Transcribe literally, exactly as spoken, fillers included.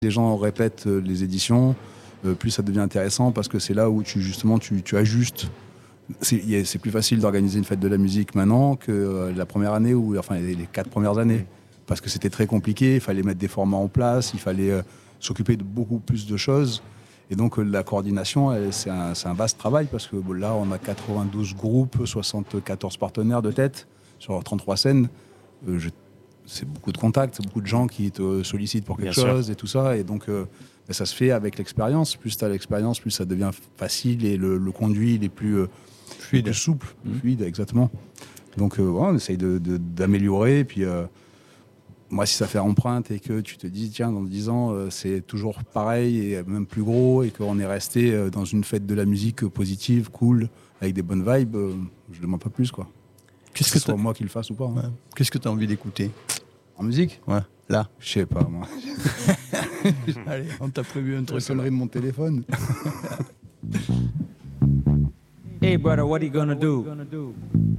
Les gens répètent les éditions, euh, plus ça devient intéressant parce que c'est là où tu, justement tu, tu ajustes. C'est, c'est plus facile d'organiser une fête de la musique maintenant que euh, la première année, ou enfin les, les quatre premières années. Parce que c'était très compliqué, il fallait mettre des formats en place, il fallait euh, s'occuper de beaucoup plus de choses. Et donc euh, la coordination, elle, c'est, un, c'est un vaste travail parce que bon, là, on a quatre-vingt-douze groupes, soixante-quatorze partenaires de tête sur trente-trois scènes. Euh, je, c'est beaucoup de contacts, beaucoup de gens qui te sollicitent pour quelque Bien chose sûr. et tout ça. Et donc euh, ben, ça se fait avec l'expérience. Plus tu as l'expérience, plus ça devient facile et le, le conduit, il est plus, euh, Fluide. plus souple, plus Mmh. fluide, exactement. Donc euh, ouais, on essaye de, de, d'améliorer. Et puis euh, moi, si ça fait empreinte et que tu te dis, tiens, dans dix ans, euh, c'est toujours pareil et même plus gros et qu'on est resté euh, dans une fête de la musique positive, cool, avec des bonnes vibes, euh, je ne demande pas plus, quoi. Qu'est-ce Que que ce soit t'as... moi qui le fasse ou pas. Hein. Ouais. Qu'est-ce que tu as envie d'écouter? En musique? Ouais, là. Je sais pas, moi. Allez, on t'a prévu un La truc. sonnerie de mon téléphone. Hey brother, what are you gonna do?